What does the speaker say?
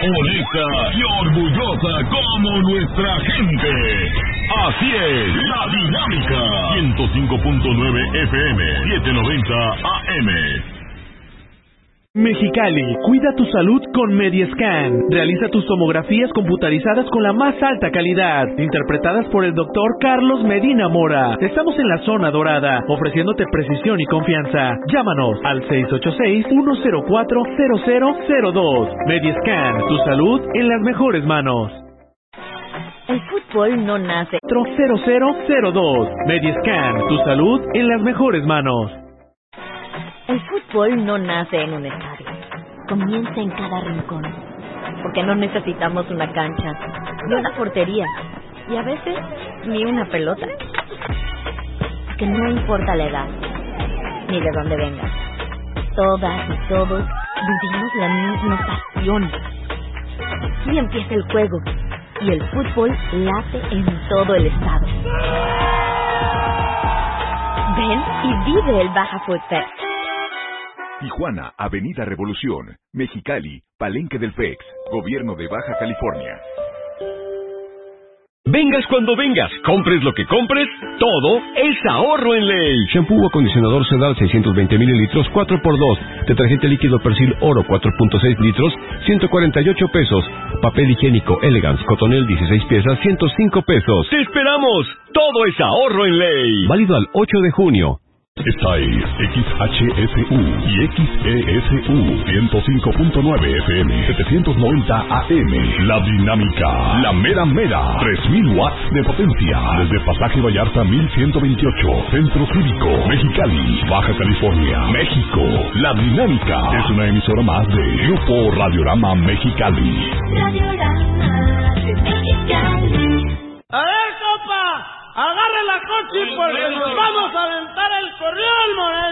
honesta y orgullosa como nuestra gente. Así es, La Dinámica. 105.9 FM, 790 AM. Mexicali, cuida tu salud con Mediascan. Realiza tus tomografías computarizadas con la más alta calidad, interpretadas por el doctor Carlos Medina Mora. Estamos en la zona dorada, ofreciéndote precisión y confianza. Llámanos al 686-104-0002. Mediascan, tu salud en las mejores manos. El fútbol no nace. 0002. Mediascan, tu salud en las mejores manos. El fútbol no nace en un estadio, comienza en cada rincón, porque no necesitamos una cancha, ni una portería, y a veces ni una pelota. Porque no importa la edad, ni de dónde vengas, todas y todos vivimos la misma pasión. Aquí empieza el juego, y el fútbol late en todo el estado. Ven y vive el Baja Food Fest. Tijuana, Avenida Revolución, Mexicali, Palenque del FEX, Gobierno de Baja California. Vengas cuando vengas, compres lo que compres, todo es ahorro en ley. Shampoo o acondicionador Sedal 620 mililitros 4x2. Detergente líquido Persil Oro 4.6 litros, 148 pesos. Papel higiénico Elegance Cotonel 16 piezas, 105 pesos. ¡Te esperamos! Todo es ahorro en ley. Válido al 8 de junio. Esta es XHSU y XESU 105.9 FM 790 AM. La Dinámica, la mera mera, 3000 watts de potencia. Desde Pasaje Vallarta 1128, Centro Cívico, Mexicali, Baja California, México. La Dinámica es una emisora más de Grupo Radiorama Mexicali. Radiorama Mexicali. A ver, compa, agarre la coche porque nos vamos a aventar el corrión, Moreno.